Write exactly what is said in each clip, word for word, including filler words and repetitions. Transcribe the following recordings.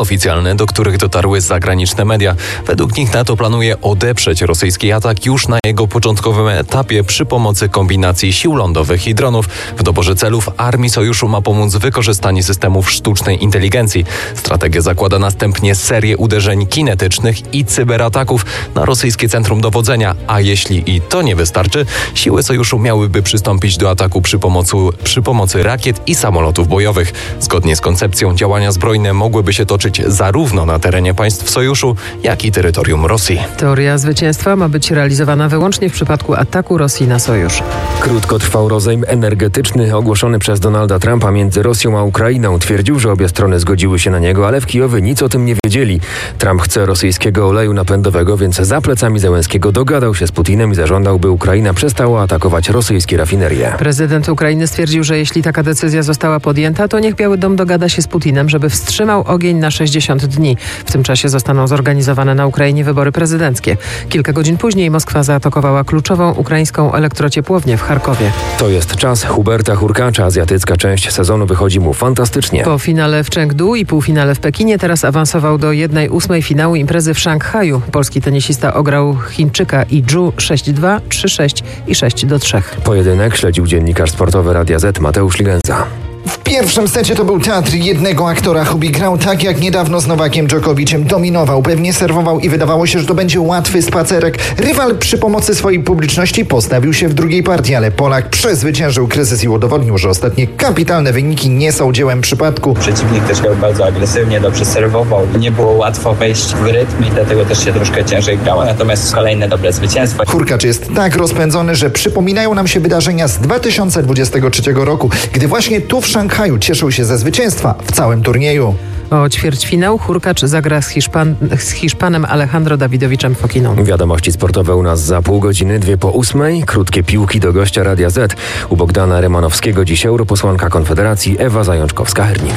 oficjalne, do których dotarły zagraniczne media. Według nich NATO planuje odeprzeć rosyjski atak już na jego początkowym etapie przy pomocy kombinacji sił lądowych i dronów. W doborze celów armii sojuszu ma pomóc wykorzystanie systemów sztucznej inteligencji. Strategia zakłada następnie serię uderzeń kinetycznych i cyberataków na rosyjskie centrum dowodzenia, a jeśli i to nie wystarczy, siły sojuszu miałyby przystąpić do ataku przy pomocy, przy pomocy rakiet i samolotów bojowych. Zgodnie z koncepcją działania zbrojne mogłyby się toczyć zarówno na terenie państw sojuszu, jak i terytorium Rosji. Teoria zwycięstwa ma być realizowana wyłącznie w przypadku ataku Rosji na sojusz. Krótko trwał rozejm energetyczny ogłoszony przez Donalda Trumpa między Rosją a Ukrainą. Twierdził, że obie strony zgodziły się na niego, ale w Kijowie nic o tym nie wiedzieli. Trump chce rosyjskiego oleju napędowego, więc za plecami Zełenskiego dogadał się z Putinem i zażądał, by Ukraina przestała atakować rosyjskie rafinerie. Prezydent Ukrainy stwierdził, że jeśli taka decyzja została podjęta, to niech Biały Dom dogada się z Putinem, żeby wstrzymał ogień na sześćdziesiąt dni. W tym czasie zostaną zorganizowane na Ukrainie wybory prezydenckie. Kilka godzin później Moskwa zaatakowała kluczową ukraińską elektrociepłownię w Charkowie. To jest czas Huberta Hurkacza. Azjatycka część sezonu wychodzi mu fantastycznie. Po finale w Chengdu i półfinale w Pekinie teraz awansował do jednej ósmej finału imprezy w Szanghaju. Polski tenisista ograł Chińczyka Iju sześć dwa, trzy sześć i sześć do trzech. Pojedynek śledził dziennikarz sportowy Radia Z Mateusz Ligenza. W pierwszym secie to był teatr jednego aktora. Hubi grał tak jak niedawno z Nowakiem Dżokowiciem. Dominował, pewnie serwował i wydawało się, że to będzie łatwy spacerek. Rywal przy pomocy swojej publiczności postawił się w drugiej partii, ale Polak przezwyciężył kryzys i udowodnił, że ostatnie kapitalne wyniki nie są dziełem przypadku. Przeciwnik też grał bardzo agresywnie, dobrze serwował. Nie było łatwo wejść w rytm i dlatego też się troszkę ciężej grało, natomiast kolejne dobre zwycięstwo. Hurkacz jest tak rozpędzony, że przypominają nam się wydarzenia z dwa tysiące dwudziestego trzeciego roku, gdy właśnie tu w Szanghaju cieszył się ze zwycięstwa w całym turnieju. O ćwierćfinał Hurkacz zagra z, Hiszpan- z Hiszpanem Alejandro Dawidowiczem Fokiną. Wiadomości sportowe u nas za pół godziny, dwie po ósmej. Krótkie piłki do gościa Radia Z. U Bogdana Rymanowskiego dziś europosłanka Konfederacji Ewa Zajączkowska-Hernik.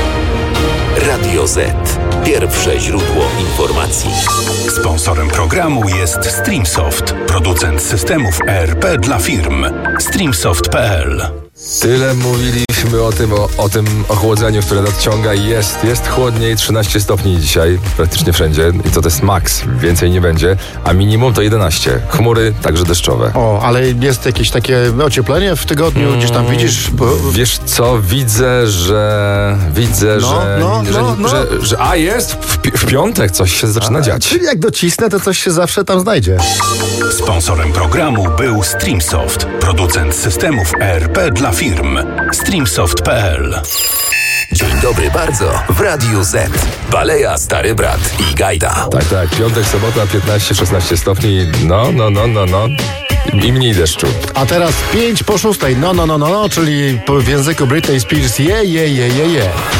Radio Z. Pierwsze źródło informacji. Sponsorem programu jest Streamsoft, producent systemów E R P dla firm. streamsoft kropka p l. Tyle mówiliśmy o tym, o, o tym ochłodzeniu, które nadciąga i jest, jest chłodniej, trzynaście stopni dzisiaj, praktycznie wszędzie i to, to jest maks, więcej nie będzie, a minimum to jedenaście. Chmury, także deszczowe. O, ale jest jakieś takie ocieplenie w tygodniu, gdzieś tam widzisz? Bo... Wiesz co, widzę, że widzę, no, że, no, że, no, no. Że, że a jest, w, w piątek coś się zaczyna a, dziać. Czyli jak docisnę, to coś się zawsze tam znajdzie. Sponsorem programu był Streamsoft, producent systemów E R P dla firm. streamsoft kropka p l. Dzień dobry bardzo w Radiu Z. Baleja, Stary Brat i Gajda. Tak, tak, piątek, sobota, piętnaście szesnaście stopni, no, no, no, no, no. I mniej deszczu. A teraz pięć po szóstej, no, no, no, no, no, czyli w języku Britney Spears, je, je, je, je, je.